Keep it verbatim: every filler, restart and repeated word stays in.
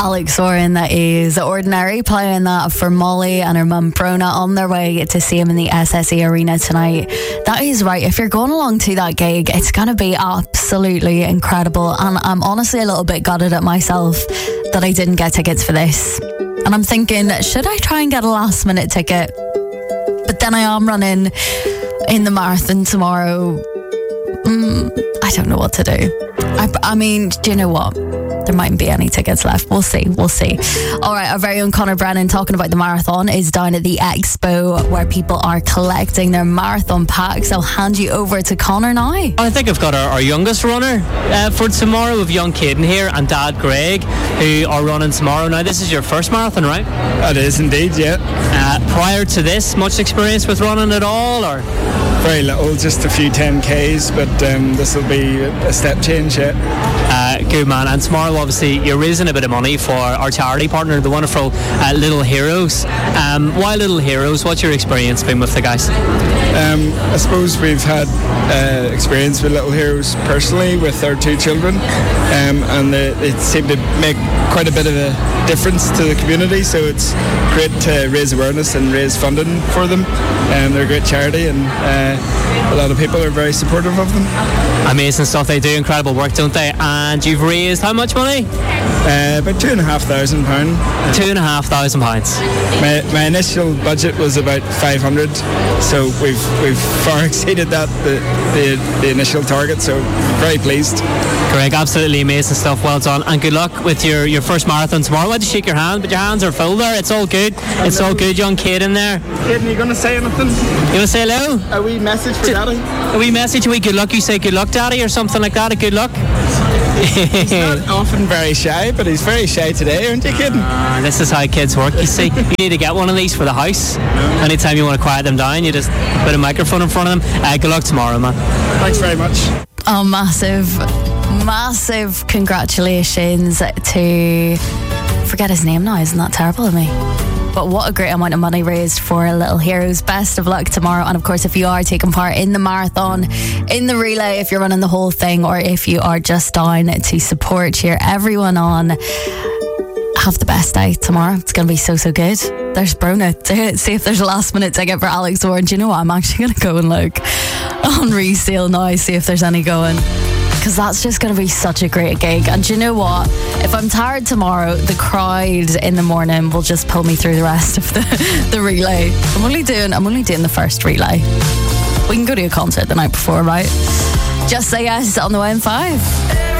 Alex Oren, that is Ordinary, playing that for Molly and her mum Brona on their way to see him in the S S E Arena tonight. That is right, if you're going along to that gig, it's going to be absolutely incredible, and I'm honestly a little bit gutted at myself that I didn't get tickets for this. And I'm thinking, should I try and get a last minute ticket? But then I am running in the marathon tomorrow. Mm, I don't know what to do. I, I mean, do you know what? There mightn't be any tickets left. We'll see. We'll see. All right, our very own Conor Brennan, talking about the marathon, is down at the Expo where people are collecting their marathon packs. I'll hand you over to Conor now. I think I've got our, our youngest runner uh, for tomorrow. We've young Caden here and Dad Greg, who are running tomorrow. Now, this is your first marathon, right? It is indeed, yeah. Uh, prior to this, much experience with running at all, or? Very little, just a few ten Ks, but um, this will be a step change, yeah. Uh, good man. And tomorrow, obviously, you're raising a bit of money for our charity partner, the wonderful uh, Little Heroes. Um, why Little Heroes? What's your experience been with the guys? Um, I suppose we've had uh, experience with Little Heroes personally with our two children, um, and they, they seem to make quite a bit of a difference to the community, so it's great to raise awareness and raise funding for them. Um, they're a great charity, and uh, a lot of people are very supportive of them. Amazing stuff. They do incredible work, don't they? And you've raised how much money? Uh, about two and a half thousand pounds. Two and a half thousand pounds. My, my initial budget was about five hundred, so we've we've far exceeded that the, the the initial target. So very pleased. Greg, absolutely amazing stuff. Well done, and good luck with your, your first marathon tomorrow. I want to shake your hand, but your hands are full there. It's all good. It's all good, young kid in there. Caden, you gonna say anything? You wanna say hello? A wee message for Daddy. A wee message, a wee good luck. You say good luck, Daddy, or something like that. A good luck. He's not often very shy, but he's very shy today, aren't you, kidding? Uh, this is how kids work, you see. You need to get one of these for the house. Anytime you want to quiet them down, you just put a microphone in front of them. Uh, good luck tomorrow, man. Thanks very much. Oh, massive, massive congratulations to... forget his name now, isn't that terrible of me? But what a great amount of money raised for Little Heroes. Best of luck tomorrow. And of course, if you are taking part in the marathon, in the relay, if you're running the whole thing, or if you are just down to support, cheer everyone on, have the best day tomorrow. It's going to be so, so good. There's Brona. To see if there's a last minute ticket for Alex Oren. Do you know what? I'm actually going to go and look on resale now, see if there's any going. Because that's just going to be such a great gig. And do you know what? If I'm tired tomorrow, the crowd in the morning will just pull me through the rest of the, the relay. I'm only doing I'm only doing the first relay. We can go to a concert the night before, right? Just say yes on the way in five.